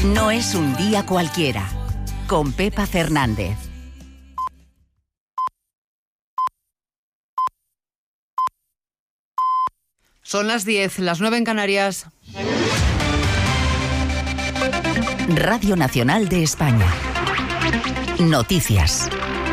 No es un día cualquiera. Con Pepa Fernández. Son las 10, las 9 en Canarias. Radio Nacional de España. Noticias.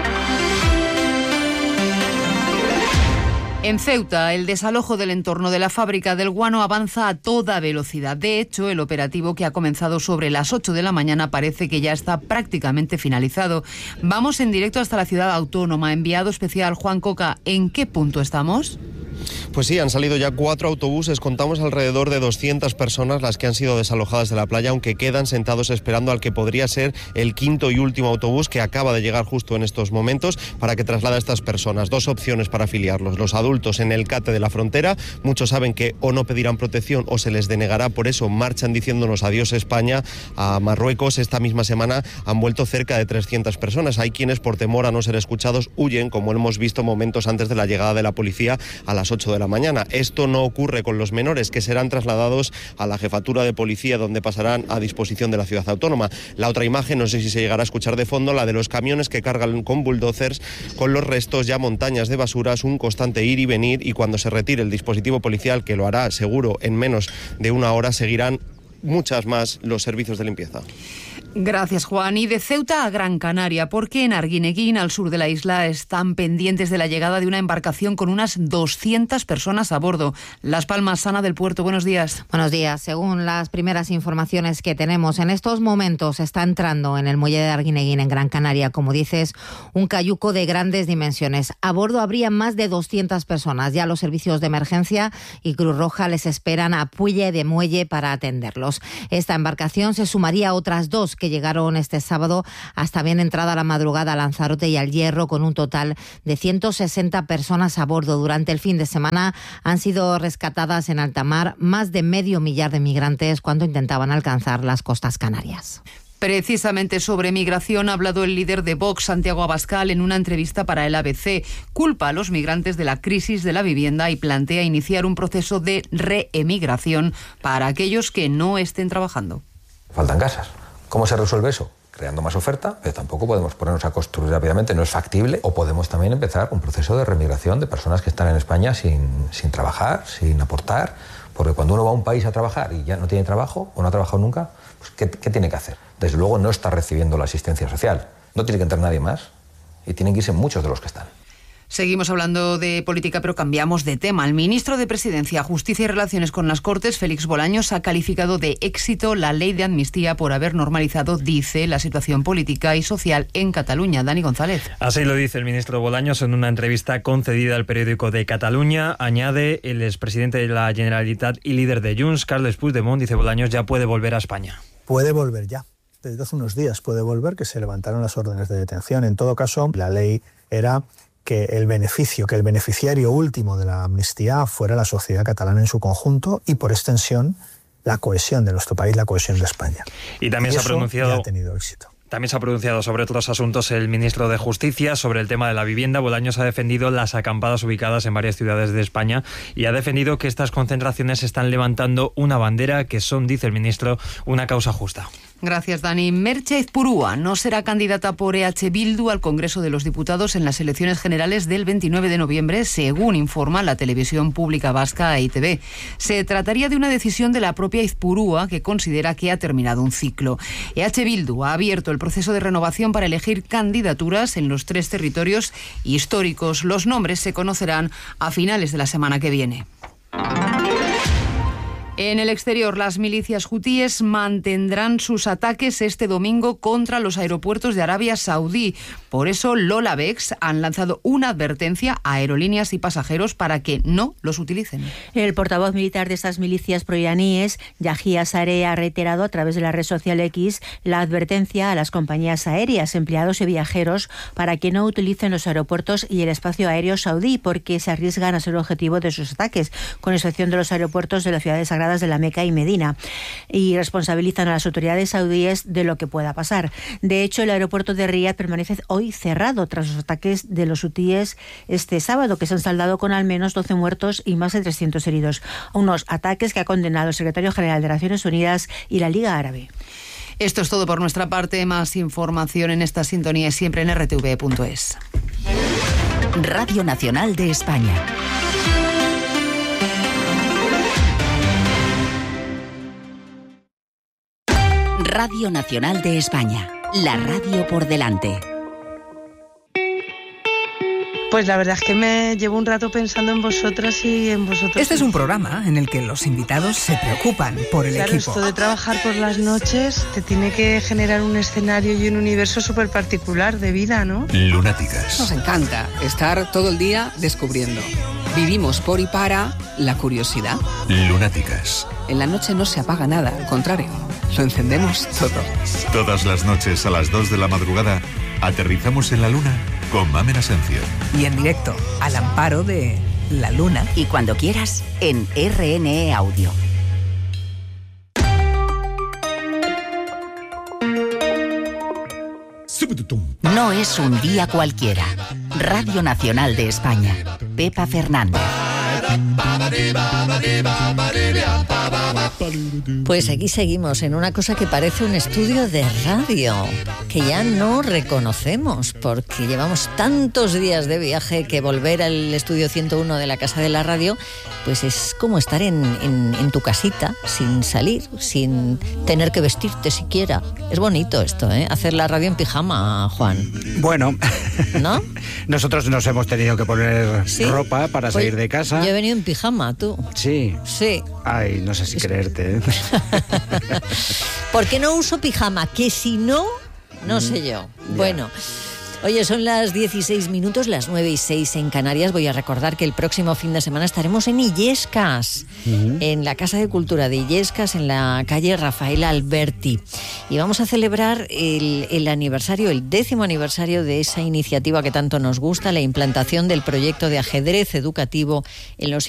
En Ceuta, el desalojo del entorno de la fábrica del guano avanza a toda velocidad. De hecho, el operativo, que ha comenzado sobre las 8 de la mañana, parece que ya está prácticamente finalizado. Vamos en directo hasta la ciudad autónoma. Enviado especial Juan Coca, ¿en qué punto estamos? Pues sí, han salido ya 4 autobuses, contamos alrededor de 200 personas las que han sido desalojadas de la playa, aunque quedan sentados esperando al que podría ser el quinto y último autobús que acaba de llegar justo en estos momentos para que traslade a estas personas. 2 opciones para afiliarlos: los adultos en el CATE de la frontera, muchos saben que o no pedirán protección o se les denegará, por eso marchan diciéndonos adiós España. A Marruecos esta misma semana han vuelto cerca de 300 personas. Hay quienes, por temor a no ser escuchados, huyen, como hemos visto momentos antes de la llegada de la policía a las 8 de la mañana. Esto no ocurre con los menores, que serán trasladados a la jefatura de policía, donde pasarán a disposición de la ciudad autónoma. La otra imagen, no sé si se llegará a escuchar de fondo, la de los camiones que cargan con bulldozers con los restos, ya montañas de basuras, un constante ir y venir, y cuando se retire el dispositivo policial, que lo hará seguro en menos de una hora, seguirán muchas más los servicios de limpieza. Gracias, Juan. Y de Ceuta a Gran Canaria, porque en Arguineguín, al sur de la isla, están pendientes de la llegada de una embarcación con unas 200 personas a bordo. Las Palmas, Ana del Puerto, buenos días. Buenos días. Según las primeras informaciones que tenemos, en estos momentos está entrando en el muelle de Arguineguín, en Gran Canaria, como dices, un cayuco de grandes dimensiones. A bordo habría más de 200 personas. Ya los servicios de emergencia y Cruz Roja les esperan a Puelle de Muelle para atenderlos. Esta embarcación se sumaría a otras 2 que llegaron este sábado hasta bien entrada la madrugada a Lanzarote y al Hierro, con un total de 160 personas a bordo. Durante el fin de semana han sido rescatadas en alta mar más de medio millar de migrantes cuando intentaban alcanzar las costas canarias. Precisamente sobre migración ha hablado el líder de Vox, Santiago Abascal, en una entrevista para el ABC. Culpa a los migrantes de la crisis de la vivienda y plantea iniciar un proceso de reemigración para aquellos que no estén trabajando. Faltan casas. ¿Cómo se resuelve eso? Creando más oferta, pero tampoco podemos ponernos a construir rápidamente, no es factible. O podemos también empezar un proceso de remigración de personas que están en España sin trabajar, sin aportar, porque cuando uno va a un país a trabajar y ya no tiene trabajo o no ha trabajado nunca, pues ¿qué tiene que hacer? Desde luego no está recibiendo la asistencia social, no tiene que entrar nadie más y tienen que irse muchos de los que están. Seguimos hablando de política, pero cambiamos de tema. El ministro de Presidencia, Justicia y Relaciones con las Cortes, Félix Bolaños, ha calificado de éxito la ley de amnistía por haber normalizado, dice, la situación política y social en Cataluña. Dani González. Así lo dice el ministro Bolaños en una entrevista concedida al periódico de Cataluña. Añade, el expresidente de la Generalitat y líder de Junts, Carles Puigdemont, dice Bolaños, ya puede volver a España. Puede volver ya. Desde hace unos días puede volver, que se levantaron las órdenes de detención. En todo caso, la ley era que el beneficiario último de la amnistía fuera la sociedad catalana en su conjunto y, por extensión, la cohesión de nuestro país, la cohesión de España. Y también eso se ha pronunciado. Ya ha tenido éxito. También se ha pronunciado sobre otros asuntos el ministro de Justicia, sobre el tema de la vivienda. Bolaños ha defendido las acampadas ubicadas en varias ciudades de España y ha defendido que estas concentraciones están levantando una bandera que son, dice el ministro, una causa justa. Gracias, Dani. Merche Ezpurúa no será candidata por EH Bildu al Congreso de los Diputados en las elecciones generales del 29 de noviembre, según informa la televisión pública vasca EITB. Se trataría de una decisión de la propia Ezpurúa, que considera que ha terminado un ciclo. EH Bildu ha abierto el proceso de renovación para elegir candidaturas en los 3 territorios históricos. Los nombres se conocerán a finales de la semana que viene. En el exterior, las milicias hutíes mantendrán sus ataques este domingo contra los aeropuertos de Arabia Saudí. Por eso, Lola Bex han lanzado una advertencia a aerolíneas y pasajeros para que no los utilicen. El portavoz militar de estas milicias proiraníes, Yahya Saree, ha reiterado a través de la red social X la advertencia a las compañías aéreas, empleados y viajeros para que no utilicen los aeropuertos y el espacio aéreo saudí, porque se arriesgan a ser objetivo de sus ataques, con excepción de los aeropuertos de las ciudades sagradas de la Meca y Medina, y responsabilizan a las autoridades saudíes de lo que pueda pasar. De hecho, el aeropuerto de Riad permanece hoy cerrado tras los ataques de los hutíes este sábado, que se han saldado con al menos 12 muertos y más de 300 heridos. Unos ataques que ha condenado el secretario general de Naciones Unidas y la Liga Árabe. Esto es todo por nuestra parte. Más información en esta sintonía y siempre en rtv.es. Radio Nacional de España. Radio Nacional de España. La radio por delante. Pues la verdad es que me llevo un rato pensando en vosotras y en vosotros. Este es un programa en el que los invitados se preocupan por el equipo. Esto de trabajar por las noches te tiene que generar un escenario y un universo súper particular de vida, ¿no? Lunáticas. Nos encanta estar todo el día descubriendo. Vivimos por y para la curiosidad. Lunáticas. En la noche no se apaga nada, al contrario, lo encendemos todo. Todas las noches a las 2 de la madrugada aterrizamos en la luna con Mamen Asencio. Y en directo, al amparo de la luna. Y cuando quieras, en RNE Audio. No es un día cualquiera. Radio Nacional de España. Pepa Fernández. Pues aquí seguimos en una cosa que parece un estudio de radio, que ya no reconocemos, porque llevamos tantos días de viaje que volver al estudio 101 de la Casa de la Radio, pues es como estar en tu casita, sin salir, sin tener que vestirte siquiera. Es bonito esto, ¿eh? Hacer la radio en pijama, Juan. Bueno, ¿no? Nosotros nos hemos tenido que poner ropa para salir de casa. Yo he venido en pijama, ¿tú? Sí. Sí. Ay, no sé si creerte, ¿eh? ¿Por qué no uso pijama? Que si no, no sé yo. Bueno, oye, son las 16 minutos, las 9:06 en Canarias. Voy a recordar que el próximo fin de semana estaremos en Illescas, en la Casa de Cultura de Illescas, en la calle Rafael Alberti. Y vamos a celebrar el aniversario, el 10º aniversario de esa iniciativa que tanto nos gusta, la implantación del proyecto de ajedrez educativo en los